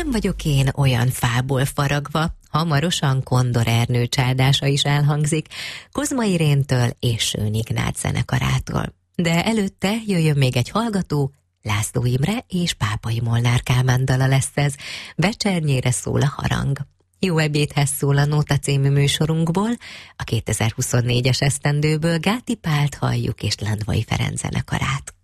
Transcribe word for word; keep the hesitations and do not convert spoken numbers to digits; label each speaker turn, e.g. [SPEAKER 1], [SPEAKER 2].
[SPEAKER 1] Nem vagyok én olyan fából faragva, hamarosan Kondor Ernő csádása is elhangzik, Kozma Iréntől és Sőn Ignác zenekarától. De előtte jöjjön még egy hallgató, László Imre és Pápai Molnár Kálmán dala lesz ez, Becsernyére szól a harang. Jó ebédhez szól a Nóta című műsorunkból, a kétezer-huszonnégyes esztendőből Gáti Pált halljuk és Landvai Ferenc zenekarát.